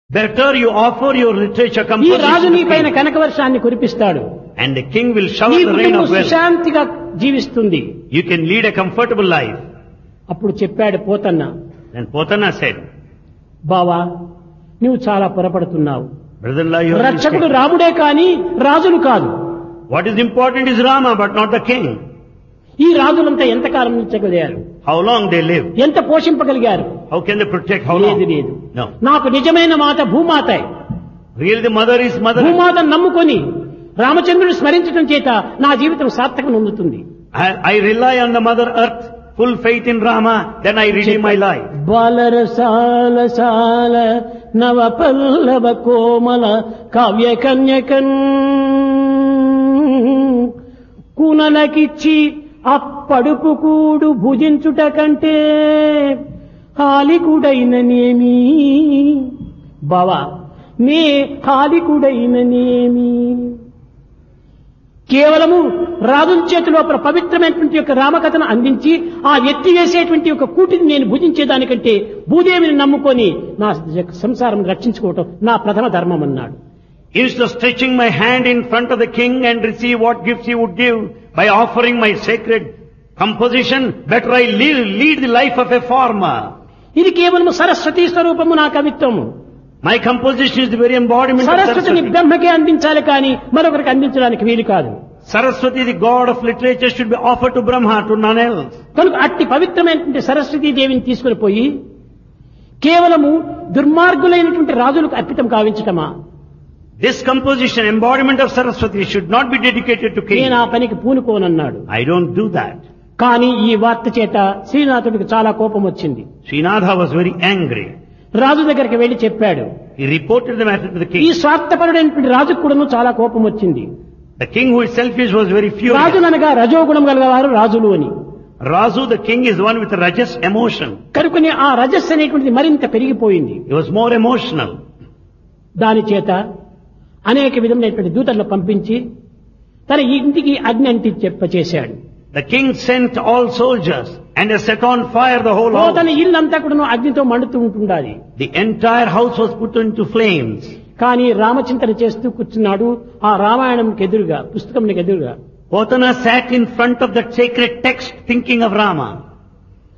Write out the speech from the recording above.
Better you offer your literature ఈ composition Raju to నీ the పైన king, కనకవర్షాన్ని కురిపిస్తాడు. and the king will shower నీ the rain కుటుంబం of wealth. సుశాంతిగా జీవిస్తుంది. You can lead a comfortable life. అప్పుడు చెప్పాడు Pothanna, Then Potana said, బావా నువ్వు చాలా పొరపడుతున్నావు. brother-in-law, you are రక్షకుడు mistaken. రాముడే కాని రాజులు కాదు. What is important is Rama, but not the king. ఈ రాజులంతా ఎంతకాలం నిలిచగలిగారు, How long they live. ఎంత పోషింపగలిగారు? How can they protect? How లేదు long? లేదు. No. నాకు నిజమైన మాత భూమాత. Really the mother is mother. భూమాతను నమ్ముకొని రామచంద్రుడు స్మరించడం చేత నా జీవితం సార్థకం పొందుతుంది. I rely on the mother earth, full faith in Rama, then I redeem my life. బాలరసాల సాల నవ పల్లవ కోమల కావ్య కన్యకన్ కూనలకిచ్చి అప్పడుపు కూడు భుజించుట కంటే హాలికుడైననేమి బావా నే హాలికుడైననేమి. కేవలము రాజుల చేతిలో పవిత్రమైనటువంటి యొక్క రామకథను అందించి ఆ ఎత్తి వేసేటువంటి యొక్క కూటిని నేను భుజించేదానికంటే భూదేవిని నమ్ముకొని నా సంసారం రక్షించుకోవటం నా ప్రథమ ధర్మం అన్నాడు. Instead of stretching my hand in front of the king and receive what gifts he would give by offering my sacred composition, better I lead the life of a farmer. ఇది కేవలం సరస్వతీ స్వరూపము నా కవిత్వము. My composition is the very embodiment of సరస్వతిని Saraswati. బ్రహ్మకే అందించాలి కానీ మరొకరికి అందించడానికి వీలు కాదు. Saraswati, the god of literature, should be offered to Brahma, to none else. కనుక అట్టి పవిత్రమైనటువంటి సరస్వతీ దేవిని తీసుకుని పోయి కేవలము దుర్మార్గులైనటువంటి రాజులకు అర్పితం కావించటమా? This composition, embodiment of Saraswati, should not be dedicated to నేను king. ఆ పనికి పూనుకోనన్నాడు. I don't do that. కానీ ఈ వార్త చేత శ్రీనాథుడికి చాలా కోపం వచ్చింది. Srinatha was very angry. రాజు దగ్గరికి వెళ్లి చెప్పాడు. He reported the matter to the ఈ king. స్వార్థపరుడైనటువంటి రాజుకు కూడాను చాలా కోపం వచ్చింది. The king who is selfish was very furious. రాజుననగా రజోగుణం గలవారు రాజులు అని. Razu, the king, is the one with a rajas emotion. కనుకనే ఆ రజస్సు అనేటువంటిది మరింత పెరిగిపోయింది. He was more emotional. దాని చేత అనేక విధమైనటువంటి దూతలను పంపించి తన ఇంటికి అగ్ని అంటి చెప్పచేశాడు. The king sent all soldiers and they set on fire the whole house. తన ఇల్లంతా కూడా అగ్నితో మండుతూ ఉంటుండాలి. The entire house was put into flames. కానీ రామచింతన చేస్తూ కూర్చున్నాడు ఆ రామాయణంకి ఎదురుగా, పుస్తకంకి ఎదురుగా. Potana sat in front of that sacred text thinking of Rama.